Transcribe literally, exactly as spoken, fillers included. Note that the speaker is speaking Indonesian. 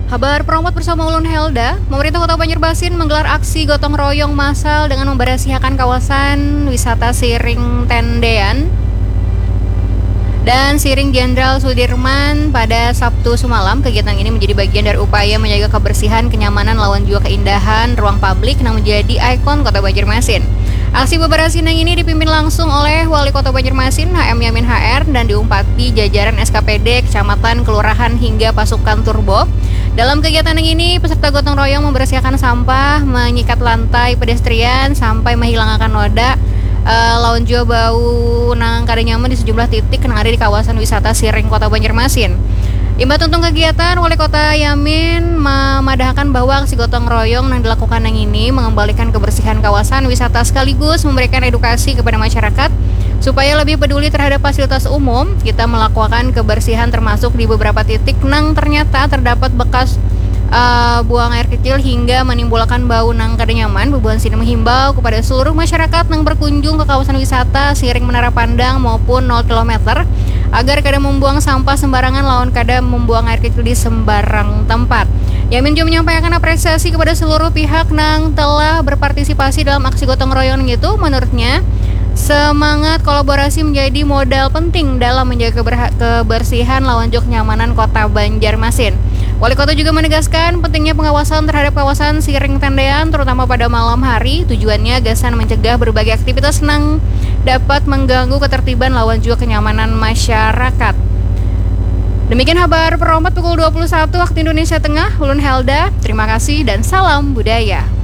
Kabar Promot bersama Ulun Helda, pemerintah Kota Banjarmasin menggelar aksi gotong royong massal dengan membersihakan kawasan wisata Siring Tendean dan Siring Jenderal Sudirman pada Sabtu semalam. Kegiatan ini menjadi bagian dari upaya menjaga kebersihan, kenyamanan, lawan juga keindahan ruang publik yang menjadi ikon Kota Banjarmasin. Aksi pembersihan ini dipimpin langsung oleh Wali Kota Banjarmasin H M Yamin H R dan diumpati jajaran S K P D, kecamatan, kelurahan hingga pasukan turbo. Dalam kegiatan ini, peserta gotong royong membersihkan sampah, menyikat lantai pedestrian sampai menghilangkan noda uh, lawan juga bau nang kada nyaman di sejumlah titik yang ada di kawasan wisata Siring Kota Banjarmasin. Imbas untung kegiatan, Wali Kota Yamin memadahkan bahwa aksi gotong royong yang dilakukan yang ini mengembalikan kebersihan kawasan wisata sekaligus memberikan edukasi kepada masyarakat supaya lebih peduli terhadap fasilitas umum. Kita melakukan kebersihan termasuk di beberapa titik nang ternyata terdapat bekas uh, buang air kecil hingga menimbulkan bau nang kada nyaman. Bebuan sini menghimbau kepada seluruh masyarakat yang berkunjung ke kawasan wisata Siring Menara Pandang maupun nol kilometer agar kada membuang sampah sembarangan lawan kada membuang air kecil di sembarang tempat. Yamin juga menyampaikan apresiasi kepada seluruh pihak yang telah berpartisipasi dalam aksi gotong royong itu. Menurutnya, semangat kolaborasi menjadi modal penting dalam menjaga keber- kebersihan lawan juga kenyamanan Kota Banjarmasin. Wali Kota juga menegaskan pentingnya pengawasan terhadap kawasan Siring Tendean terutama pada malam hari. Tujuannya gasan mencegah berbagai aktivitas yang dapat mengganggu ketertiban lawan juga kenyamanan masyarakat. Demikian kabar Promot pukul dua puluh satu waktu Indonesia Tengah. Ulun Helda, terima kasih dan salam budaya.